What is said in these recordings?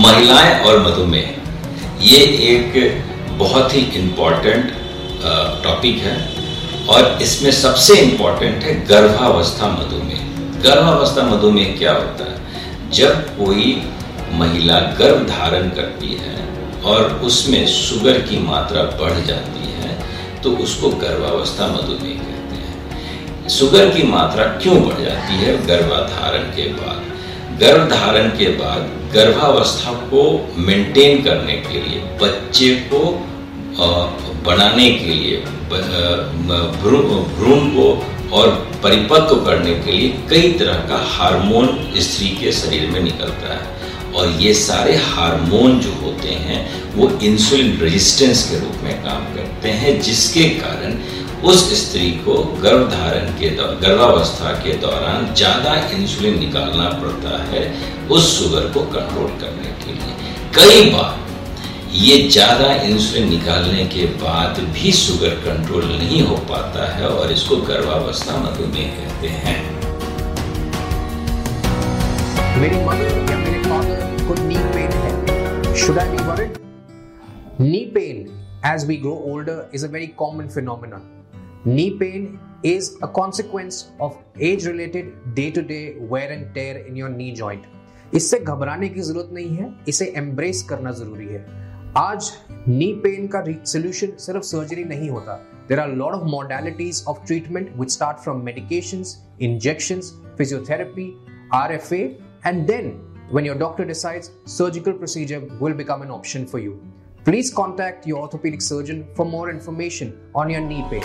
महिलाएं और मधुमेह, ये एक बहुत ही इम्पॉर्टेंट टॉपिक है और इसमें सबसे इम्पॉर्टेंट है गर्भावस्था मधुमेह। गर्भावस्था मधुमेह क्या होता है? जब कोई महिला गर्भ धारण करती है और उसमें शुगर की मात्रा बढ़ जाती है तो उसको गर्भावस्था मधुमेह कहते हैं। शुगर की मात्रा क्यों बढ़ जाती है? गर्भधारण के बाद, गर्भधारण के बाद गर्भावस्था को मेंटेन करने के लिए, बच्चे को बनाने के लिए, भ्रूण को और परिपक्व करने के लिए कई तरह का हार्मोन स्त्री के शरीर में निकलता है और ये सारे हार्मोन जो होते हैं वो इंसुलिन रेजिस्टेंस के रूप में काम करते हैं, जिसके कारण उस स्त्री को गर्भावस्था के दौरान ज़्यादा इंसुलिन निकालना पड़ता है उस शुगर को कंट्रोल करने के लिए। कई बार ये ज़्यादा इंसुलिन निकालने के बाद भी शुगर कंट्रोल नहीं हो पाता है और इसको गर्भावस्था मधुमेह कहते हैं। मेरी मदर या मेरे फादर को नी पेन है, should I be worried? Knee pain as we grow older is a very common phenomenon. Knee pain is a consequence of age-related day-to-day wear and tear in your knee joint. इससे घबराने की जरूरत नहीं है, इसे embrace करना जरूरी है। आज नी पेन का सोल्यूशन सिर्फ सर्जरी नहीं होता। There are a lot of modalities of treatment which start from medications, injections, physiotherapy, RFA, and then when your doctor decides, surgical procedure will become an option for you. Please contact your orthopedic surgeon for more information on your knee pain.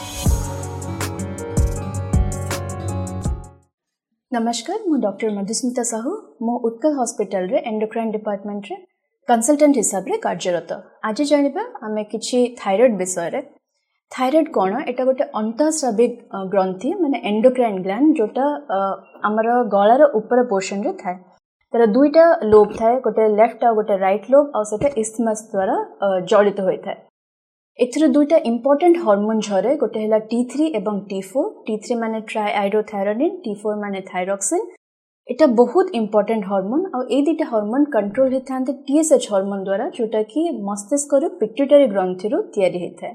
नमस्कार, मु doctor Madhusmita Sahu मो Utkal hospital रे endocrine department रे consultant हिसाब रे कार्यरत। आज जानिबा आमे किछि थायराइड विषय रे। थायराइड कोन? एटा गोटे अंतःस्राविक ग्रंथि माने एंडोक्राइन ग्लैंड जोटा हमर गळार ऊपर पोर्शन रे थाए। तर दुईटा लोब थाए, गोटे लेफ्ट आ गोटे राइट लोब आ सेटा इस्थमस द्वारा जड़ित होय थाए। एथरे दुईटा इंपोर्टेंट हार्मोन झरे, गोटे हला T3 एवं T4। T3 माने ट्राइआइडोथायरोनिन, T4 माने थायरॉक्सिन। एटा बहुत इंपोर्टेंट हार्मोन आ ए दुईटा हार्मोन कंट्रोल हेथांते TSH हार्मोन द्वारा, जोटा कि मस्तिष्क रो पिट्यूटरी ग्रंथि रो तयारी हेथाय।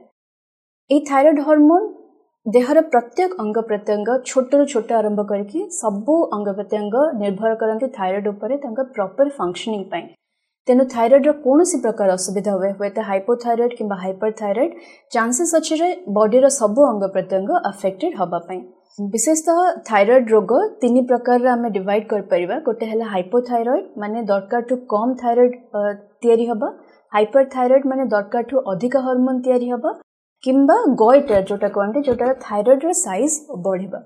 ए थायराइड हार्मोन देहर प्रत्येक अंग प्रत्यंग छोट छोट आरंभ करके सबु अंग प्रत्यंग निर्भर करते थायराइड उपरे तांका प्रॉपर फंक्शनिंग पाई। तेनु थायराइड रो कोनोसी प्रकार असुविधा हुए तो हाइपोथायराइड किंबा हाइपरथायराइड चांसेस अछि रे बॉडी रो सबु अंग प्रत्यंग अफेक्टेड हबा पाई। विशेषतः थायराइड रोग तीन प्रकार रे हमें डिवाइड कर परिबा। गोटे हला हाइपोथायराइड माने दरकार टू कम थायराइड तयारी हबा, हाइपरथायराइड माने दरकार टू अधिक हार्मोन तयारी हबा, किंबा गोइटर जोटा कहते जोटा थायराइड रो साइज बढ़िबा।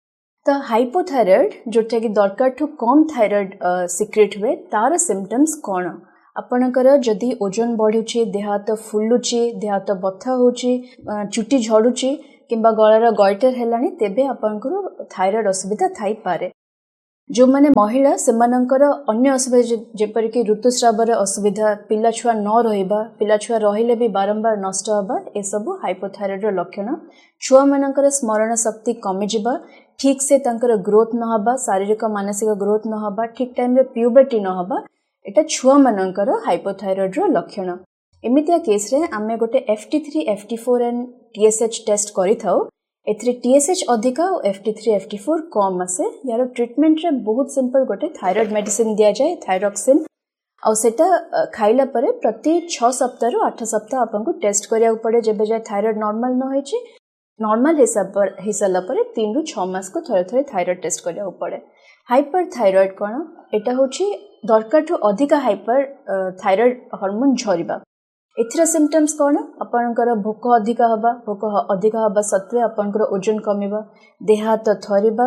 तो हाइपोथायराइड जोटा कि दरकार टू कम थायराइड सिक्रेट हुए, तार सिम्पटम्स कौन? आपणकर जदि ओजन बढ़ुचे, देह हाथ फुलुचे, देह हाथ बथा होचे, चुटी झड़ुचे किंबा गଳାର गॉइटर हेलानी, तेबे आपणकर थायराइड असुविधा थाई पारे। जो माने महिला सेमानंकर अन्य असुविधा जेपरिक ऋतुस्रावर असुविधा, पिला छुआ न रहिबा, पिला छुआ रहिले भी बारंबार नष्ट हबा, ए सब हाइपोथायराइड रो लक्षण। छुआ मानकर स्मरण शक्ति कमी जिबा, ठीक से तांकर ग्रोथ न हबा, शारीरिक मानसिक ग्रोथ न हबा, ठीक टाइम रे प्यूबर्टी न हबा, एटा छुआ मानकर हाइपोथायराइड रो लक्षण। एमितिया केस रे आमे गोटे FT3, FT4 and TSH test करि थाउ। एथरे TSH अधिका और FT3, FT4 कम आसे। यार ट्रीटमेंट रे बहुत सिंपल, गोटे थायराइड मेडिसिन दिया जाए, थायरॉक्सिन, और सेटा खाइला परे प्रति 6 सप्ताह रु 8 सप्ताह आपनको टेस्ट करिया पड़े। जेबे जाय थायराइड नॉर्मल न होय छि, नॉर्मल हिसाब परे 3 रु 6 मास को थरे थरे थायराइड टेस्ट करिया पड़े। हाइपरथायराइड कोन? एटा होछि दरकार टू अधिका हाइपर थायराइड हार्मोन झरिबा। एथरा सिम्पटम्स कोन? आपनकर भोक अधिका हबा, भोक अधिका हबा सत्वे आपनकर ओजन कमिबा, देह हाथ थरिबा,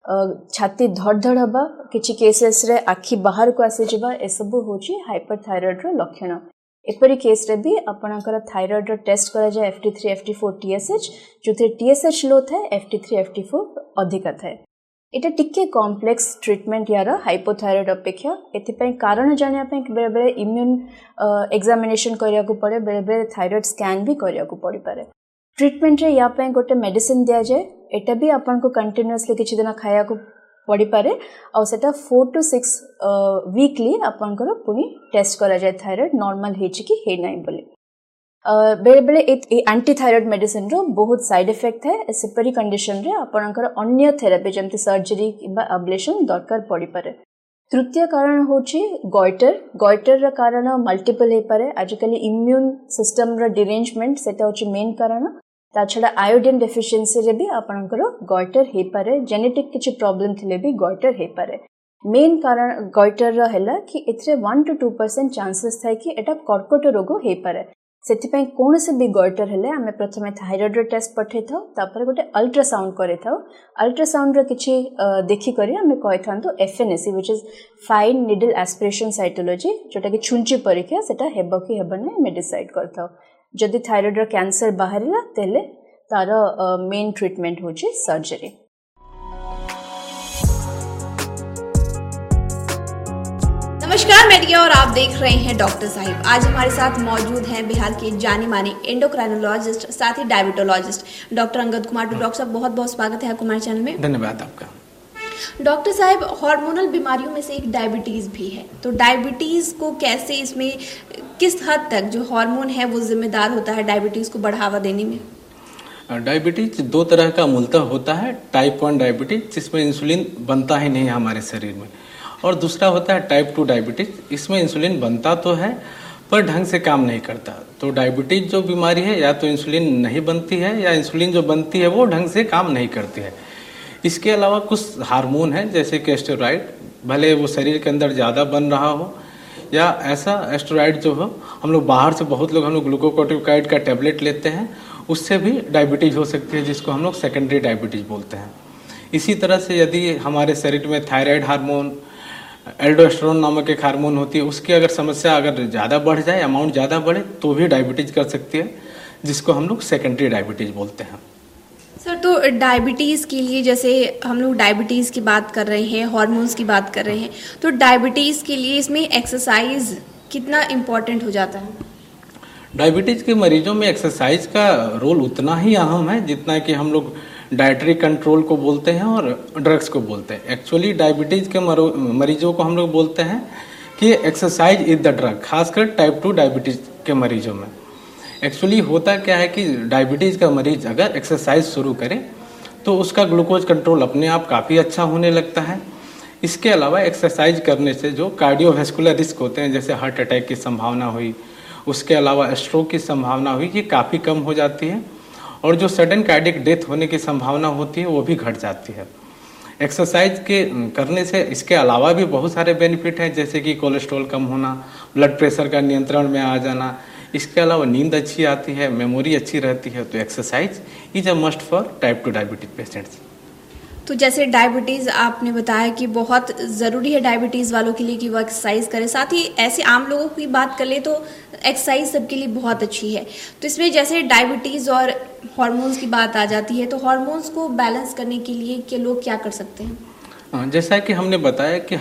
छाती धड़धड़ हबा, किछि केसेस रे आखि बाहर को आसी जिबा, ए सब होछि हाइपरथायराइड रो लक्षण। एपरि केस रे भी आपनकर थायराइड रो टेस्ट करा जाय FT3, FT4, TSH, जोथे TSH लो थाए, FT3, FT4 अधिका थाए। एटा टिके कॉम्प्लेक्स ट्रीटमेंट यार हाइपोथायराइड अपेक्षा। एथिपई कारण जानिया पे बेले बेले इम्यून एग्जामिनेशन करिया को पड़े, बेले बेले थायराइड स्कैन भी करिया को पड़ी पारे। ट्रीटमेंट रे या पे गोटे मेडिसिन दिया जाए, एटा भी आपन को कंटीन्यूअसली किछि दिन खाया को पड़ी पारे और सेटा 4 to 6 वीकली आपनकर पुनी टेस्ट करा जाए थायराइड नॉर्मल हेछि कि हे नाही बोले बेले बेले एंटी थायराइड मेडिसिन रो बहुत साइड इफेक्ट है सेपरी कंडीशन रे आपनकर अन्य थेरापी जमती सर्जरी किबा अब्लेशन दरकार पड़ी पारे। तृतीय कारण होची गॉइटर रा कारण मल्टीपल हे पारे आजिकली इम्यून सिस्टम रा डिरेंजमेंट सेटा होची मेन कारण ता छडा आयोडीन डेफिशिएंसी रे भी आपनकर गॉइटर हे पारे जेनेटिक किछि प्रॉब्लम थिले भी गॉइटर हे पारे। मेन कारण गॉइटर रा हैला कि एथरे 1 to 2% चांसेस थाय कि एटा कर्कट रोग हे पारे सेथिपई कोन से भी गॉइटर हेले आमे प्रथमे थायराइड रो टेस्ट पठे थाउ तापर गोटे अल्ट्रासाउंड करे थाउ अल्ट्रासाउंड रो किछि देखि करी आमे कहि थांतो FNAC which is fine needle aspiration cytology जोटा कि छुंची परीक्षा सेटा हेबो कि हेबने मे डिसाइड करथाउ जदि थायराइड रो कैंसर बाहरिला तेले तार मेन ट्रीटमेंट होची सर्जरी। नमस्कार, मैं रिया और आप देख रहे हैं डॉक्टर साहिब। आज हमारे साथ मौजूद हैं बिहार के जाने माने एंडोक्राइनोलॉजिस्ट साथ ही diabetologist doctor Angad Kumar. Doctor साहब बहुत बहुत स्वागत है आपको हमारे चैनल में। धन्यवाद आपका। डॉक्टर साहब, हार्मोनल बीमारियों में से एक डायबिटीज भी है, तो डायबिटीज को कैसे, इसमें किस हद तक जो हार्मोन है वो जिम्मेदार होता है डायबिटीज को बढ़ावा देने में? डायबिटीज दो तरह का मूलतः होता है। टाइप 1 डायबिटीज जिसमें इंसुलिन बनता ही नहीं है हमारे शरीर में, और दूसरा होता है टाइप 2 डायबिटीज, इसमें इंसुलिन बनता तो है पर ढंग से काम नहीं करता। तो डायबिटीज जो बीमारी है या तो इंसुलिन नहीं बनती है या इंसुलिन जो बनती है वो ढंग से काम नहीं करती है। इसके अलावा कुछ हार्मोन है जैसे कि एस्टेरॉइड, भले वो शरीर के अंदर ज़्यादा बन रहा हो या ऐसा एस्टेरॉइड जो हो, हम लोग बाहर से बहुत लोग ग्लूकोकोर्टिकोइड का टैबलेट लेते हैं, उससे भी डायबिटीज हो सकती है जिसको हम लोग सेकेंडरी डायबिटीज बोलते हैं। इसी तरह से यदि हमारे शरीर में थायराइड हार्मोन, एल्डोस्टेरोन नामक एक हार्मोन होती है, उसकी अगर समस्या अगर ज़्यादा बढ़ जाए, अमाउंट ज़्यादा बढ़े तो भी डायबिटीज कर सकती है, जिसको हम लोग सेकेंडरी डायबिटीज बोलते हैं। सर, तो डायबिटीज़ के लिए, जैसे हम लोग डायबिटीज़ की बात कर रहे हैं, हार्मोन्स की बात कर रहे हैं, तो डायबिटीज़ के लिए इसमें एक्सरसाइज कितना इम्पोर्टेंट हो जाता है? डायबिटीज के मरीजों में एक्सरसाइज का रोल उतना ही अहम है जितना कि हम लोग डाइटरी कंट्रोल को बोलते हैं और ड्रग्स को बोलते हैं। एक्चुअली डायबिटीज के मरीजों को हम लोग बोलते हैं कि एक्सरसाइज इज द ड्रग, खासकर टाइप 2 डायबिटीज के मरीजों में। एक्चुअली होता क्या है कि डायबिटीज का मरीज अगर एक्सरसाइज शुरू करे तो उसका ग्लूकोज कंट्रोल अपने आप काफ़ी अच्छा होने लगता है। इसके अलावा एक्सरसाइज करने से जो कार्डियोवैस्कुलर रिस्क होते हैं, जैसे हार्ट अटैक की संभावना हुई, उसके अलावा स्ट्रोक की संभावना हुई, ये काफ़ी कम हो जाती है, और जो सडन कार्डियक डेथ होने की संभावना होती है वो भी घट जाती है। एक्सरसाइज के करने से इसके अलावा भी बहुत सारे बेनिफिट हैं, जैसे कि कोलेस्ट्रॉल कम होना, ब्लड प्रेशर का नियंत्रण में आ जाना, इसके अलावा नींद अच्छी आती है, मेमोरी अच्छी रहती है। तो exercise is a must for type 2 diabetes patients. तो जैसे डायबिटीज़ आपने बताया कि बहुत ज़रूरी है डायबिटीज़ वालों के लिए कि वो एक्सरसाइज करें, साथ ही ऐसे आम लोगों की बात कर ले तो एक्सरसाइज सबके लिए बहुत अच्छी है। तो इसमें जैसे डायबिटीज़ और हार्मोन्स की बात आ जाती है, तो हार्मोन्स को बैलेंस करने के लिए कि लोग क्या कर सकते हैं? जैसा कि हमने बताया कि